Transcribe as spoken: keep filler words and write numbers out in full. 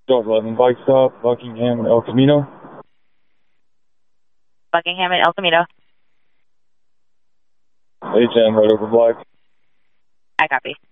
George eleven bike stop, Buckingham and El Camino. Buckingham and El Camino. H M right over black. I copy.